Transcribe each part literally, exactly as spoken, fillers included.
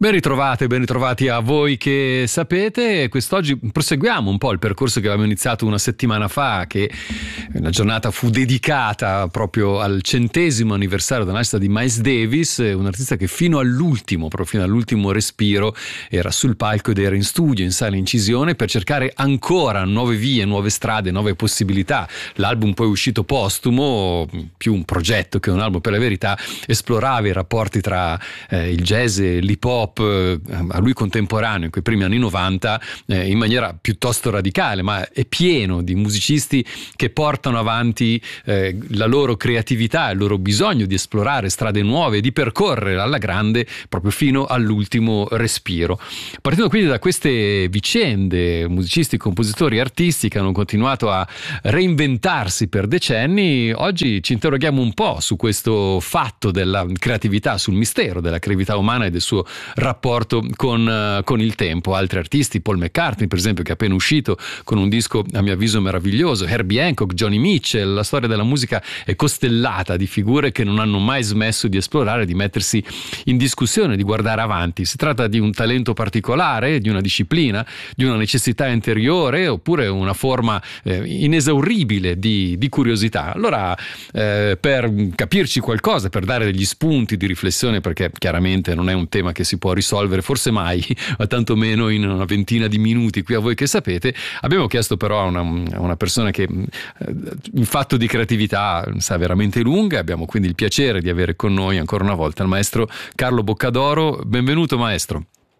Ben ritrovate, ben ritrovati a voi che sapete. Quest'oggi proseguiamo un po' il percorso che avevamo iniziato una settimana fa, che una giornata fu dedicata proprio al centesimo anniversario della nascita di Miles Davis, un artista che fino all'ultimo, proprio fino all'ultimo respiro, era sul palco ed era in studio, in sala incisione, per cercare ancora nuove vie, nuove strade, nuove possibilità. L'album poi uscito postumo, più un progetto che un album per la verità, esplorava i rapporti tra eh, il jazz e l'hip hop a lui contemporaneo in quei primi anni novanta eh, in maniera piuttosto radicale, ma è pieno di musicisti che portano avanti eh, la loro creatività, il loro bisogno di esplorare strade nuove, di percorrere alla grande proprio fino all'ultimo respiro. Partendo quindi da queste vicende, musicisti, compositori, artisti che hanno continuato a reinventarsi per decenni, oggi ci interroghiamo un po' su questo fatto della creatività, sul mistero della creatività umana e del suo rapporto con, uh, con il tempo. Altri artisti, Paul McCartney per esempio, che è appena uscito con un disco a mio avviso meraviglioso, Herbie Hancock, Johnny Mitchell. La storia della musica è costellata di figure che non hanno mai smesso di esplorare, di mettersi in discussione, di guardare avanti. Si tratta di un talento particolare, di una disciplina, di una necessità interiore, oppure una forma eh, inesauribile di, di curiosità. Allora eh, per capirci qualcosa, per dare degli spunti di riflessione, perché chiaramente non è un tema che si può risolvere forse mai, ma tantomeno in una ventina di minuti qui a voi che sapete, abbiamo chiesto però a una, a una persona che in fatto di creatività sa veramente lunga. Abbiamo quindi il piacere di avere con noi ancora una volta il maestro Carlo Boccadoro. Benvenuto maestro.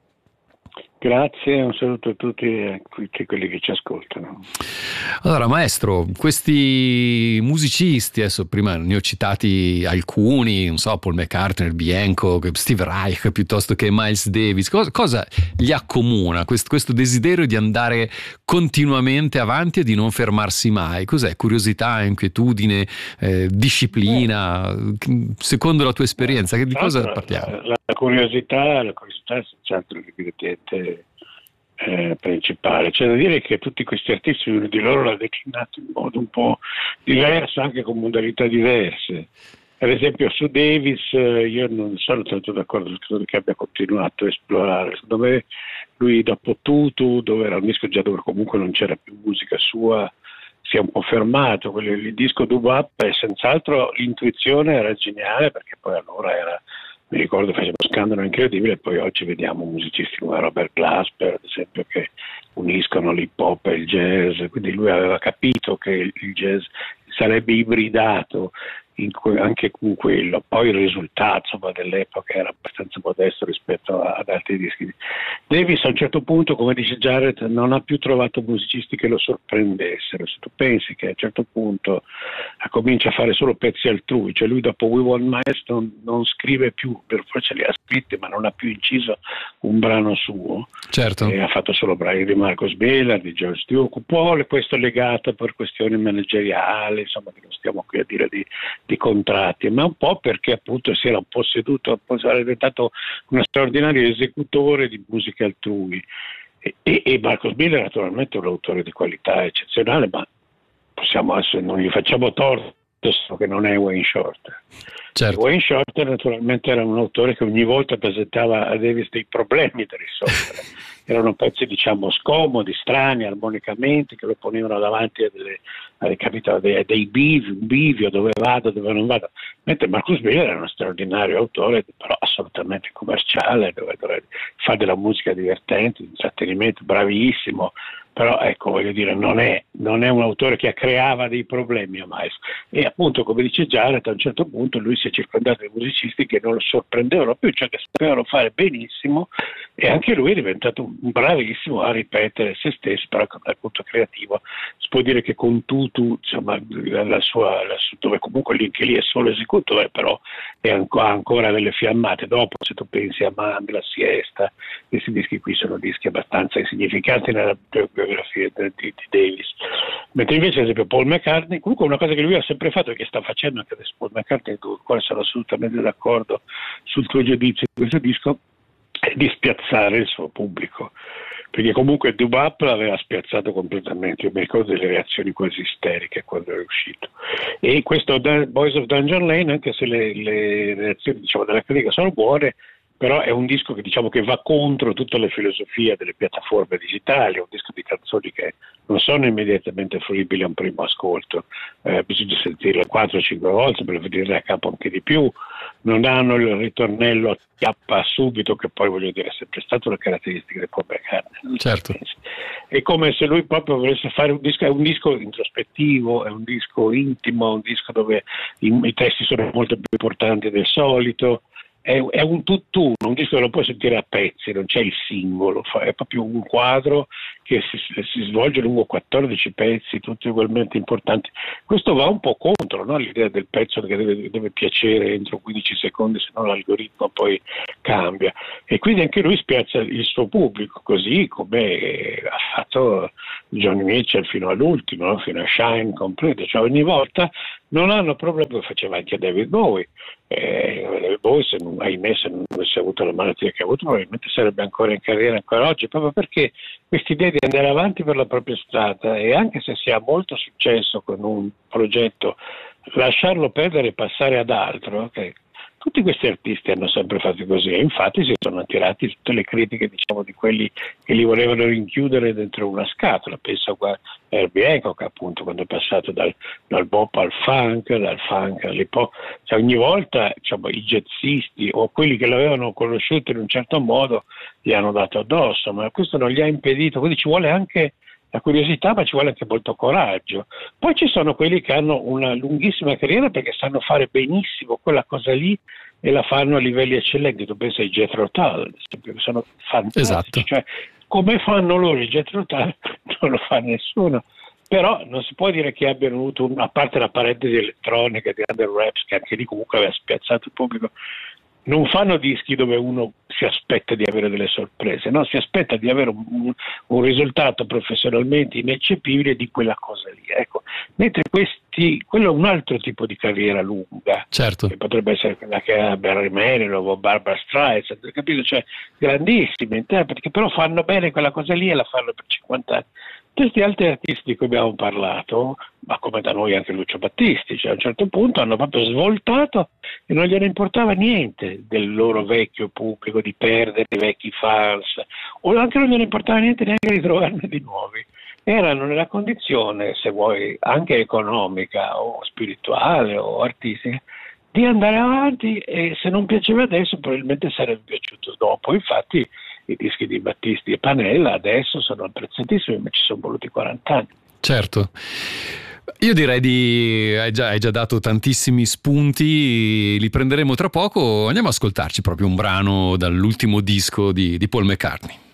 Grazie, un saluto a tutti e a quelli che ci ascoltano. Allora maestro, questi musicisti, adesso prima ne ho citati alcuni, non so, Paul McCartney, Herbie Hancock, Steve Reich piuttosto che Miles Davis, cosa, cosa gli accomuna questo, questo desiderio di andare continuamente avanti e di non fermarsi mai? Cos'è? Curiosità, inquietudine, eh, disciplina? Secondo la tua esperienza, di cosa parliamo? La, la curiosità, la curiosità è senz'altro l'ingrediente Eh, principale. C'è da dire che tutti questi artisti, uno di loro l'ha declinato in modo un po' diverso, anche con modalità diverse. Per esempio su Davis eh, io non sono tanto d'accordo, credo che abbia continuato a esplorare. Secondo me lui dopo Tutu, dove era un disco già dove comunque non c'era più musica sua, si è un po' fermato. Quello, il disco Doo-Wop è senz'altro, l'intuizione era geniale, perché poi allora era, mi ricordo, faceva uno scandalo incredibile, e poi oggi vediamo musicisti come Robert Glasper, ad esempio, che uniscono l'hip hop e il jazz. Quindi lui aveva capito che il jazz sarebbe ibridato in que- anche con quello. Poi il risultato, insomma, dell'epoca era abbastanza modesto rispetto a- ad altri dischi. Davis a un certo punto, come dice Jarrett, non ha più trovato musicisti che lo sorprendessero. Se tu pensi che a un certo punto comincia a fare solo pezzi altrui, cioè lui dopo We Want Miles non, non scrive più, per forza li ha scritti, ma non ha più inciso un brano suo. Certo. E ha fatto solo brani di Marcos Miller, di George Duke, un po' questo legato per questioni manageriali, insomma, che non stiamo qui a dire di di contratti, ma un po' perché appunto si era un po' seduto, era diventato uno straordinario esecutore di musica altrui. E, e, e Marcos Miller naturalmente è un autore di qualità eccezionale, ma possiamo adesso non gli facciamo torto che non è Wayne Shorter. Certo. Wayne Shorter naturalmente era un autore che ogni volta presentava a Davis dei problemi da risolvere. Erano pezzi, diciamo, scomodi, strani armonicamente, che lo ponevano davanti a delle, a, capito, dei, dei bivi, un bivio, dove vado, dove non vado. Mentre Marcus Miller era uno straordinario autore, però assolutamente commerciale, dove, dove fa della musica divertente, di intrattenimento, bravissimo. Però ecco, voglio dire, non è, non è un autore che creava dei problemi a Miles. E appunto, come dice Jarrett, a un certo punto lui si è circondato di musicisti che non lo sorprendevano più, cioè che sapevano fare benissimo, e anche lui è diventato bravissimo a ripetere se stesso, però dal punto creativo si può dire che con Tutu, insomma, la sua, la sua, dove comunque lì, che lì è solo esecutore, però è ancora, ancora delle fiammate. Dopo, se tu pensi a Mandla, Siesta, questi dischi qui sono dischi abbastanza insignificanti nella biografia di, di Davis. Mentre invece, ad esempio, Paul McCartney, comunque una cosa che lui ha sempre fatto e che sta facendo anche adesso Paul McCartney, con il quale sono assolutamente d'accordo sul tuo giudizio di questo disco, è di spiazzare il suo pubblico, perché comunque Doo-Wop l'aveva spiazzato completamente. Io mi ricordo delle reazioni quasi isteriche quando è uscito, e questo Boys of Dungeon Lane, anche se le, le reazioni, diciamo, della critica sono buone, però è un disco che diciamo che va contro tutta la filosofia delle piattaforme digitali, è un disco di canzoni che non sono immediatamente fruibili a un primo ascolto, eh, bisogna sentirle quattro o cinque volte per venire a capo anche di più, non hanno il ritornello a chiappa subito, che poi voglio dire è sempre stata una caratteristica del Paul McCartney. Certo. È come se lui proprio volesse fare un disco, è un disco introspettivo, è un disco intimo, un disco dove i, i testi sono molto più importanti del solito. È, è un tutt'uno, un disco che lo puoi sentire a pezzi, non c'è il singolo, è proprio un quadro che si, si svolge lungo quattordici pezzi, tutti ugualmente importanti. Questo va un po' contro, no? L'idea del pezzo che deve, deve piacere entro quindici secondi, se no l'algoritmo poi cambia. E quindi anche lui spiazza il suo pubblico, così come ha fatto Johnny Mitchell fino all'ultimo, no? Fino a Shine completo, cioè ogni volta non hanno problemi, lo faceva anche David Bowie. Eh, David Bowie, se non, ahimè, se non avesse avuto la malattia che ha avuto, probabilmente sarebbe ancora in carriera ancora oggi, proprio perché quest'idea di andare avanti per la propria strada, e anche se si ha molto successo con un progetto, lasciarlo perdere e passare ad altro, okay? Tutti questi artisti hanno sempre fatto così, e infatti si sono attirati tutte le critiche, diciamo, di quelli che li volevano rinchiudere dentro una scatola. Penso a Herbie Hancock, appunto, quando è passato dal, dal bop al funk, dal funk all'hip hop. Cioè, ogni volta, diciamo, i jazzisti o quelli che l'avevano conosciuto in un certo modo gli hanno dato addosso, ma questo non gli ha impedito, quindi ci vuole anche la curiosità, ma ci vuole anche molto coraggio. Poi ci sono quelli che hanno una lunghissima carriera perché sanno fare benissimo quella cosa lì e la fanno a livelli eccellenti. Tu pensi ai Jethro Tull, che sono fantastici. Esatto. Cioè, come fanno loro i Jethro Tull non lo fa nessuno. Però non si può dire che abbiano avuto, un, a parte la parentesi elettronica di Under Wraps, che anche lì comunque aveva spiazzato il pubblico, non fanno dischi dove uno si aspetta di avere delle sorprese, no? Si aspetta di avere un, un risultato professionalmente ineccepibile di quella cosa lì, ecco. Mentre questi, quello è un altro tipo di carriera lunga, certo, che potrebbe essere quella che ha Barry Manilow o Barbra Streisand, capito? Cioè grandissimi interpreti che però fanno bene quella cosa lì e la fanno per cinquanta anni. Questi altri artisti di cui abbiamo parlato, ma come da noi anche Lucio Battisti, cioè a un certo punto hanno proprio svoltato e non gliene importava niente del loro vecchio pubblico, di perdere i vecchi fans, o anche non gliene importava niente neanche di trovarne di nuovi. Erano nella condizione, se vuoi, anche economica o spirituale o artistica, di andare avanti, e se non piaceva adesso probabilmente sarebbe piaciuto dopo. Infatti i dischi di Battisti e Panella adesso sono apprezzatissimi, ma ci sono voluti quaranta anni. Certo. Io direi di hai già, hai già dato tantissimi spunti, li prenderemo tra poco. Andiamo ad ascoltarci proprio un brano dall'ultimo disco di, di Paul McCartney.